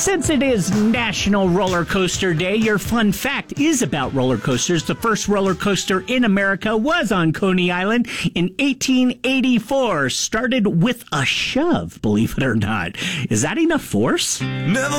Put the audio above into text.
Since it is National Roller Coaster Day, your fun fact is about roller coasters. The first roller coaster in America was on Coney Island in 1884. Started with a shove, believe it or not. Is that enough force? Never